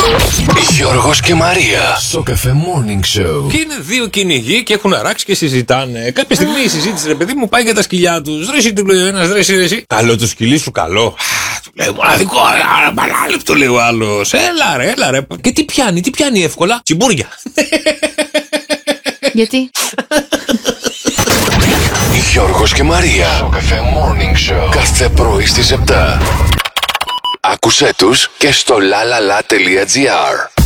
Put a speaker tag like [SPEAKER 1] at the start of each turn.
[SPEAKER 1] Γιώργος και Μαρία στο Cafe Morning Show.
[SPEAKER 2] Και είναι δύο κυνηγοί και έχουν αράξει και συζητάνε. Κάποια στιγμή η συζήτηση, ρε παιδί μου, πάει για τα σκυλιά του. Ρέση του λέει ο ένα, ρέση. Καλό το σκυλί σου, καλό. Του λέει μοναδικό, παράλεπτο λέει ο άλλο. Έλα ρε. Και τι πιάνει εύκολα? Τσιμπούρια.
[SPEAKER 3] Γιατί?
[SPEAKER 1] Γιώργος και Μαρία στο Cafe Morning Show. Κάθε πρωί στις 7. Άκουσέ τους και στο lalala.gr.